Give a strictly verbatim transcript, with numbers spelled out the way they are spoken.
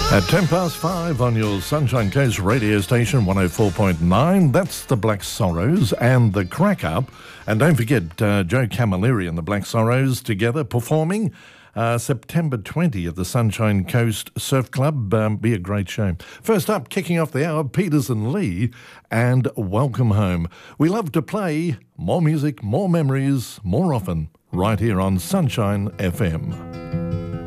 At ten past five on your Sunshine Coast radio station one oh four point nine, that's the Black Sorrows and the Crack Up. And don't forget uh, Joe Camilleri and the Black Sorrows together performing uh, September twentieth at the Sunshine Coast Surf Club. Um, be a great show. First up, kicking off the hour, Peters and Lee and Welcome Home. We love to play more music, more memories, more often, right here on Sunshine F M.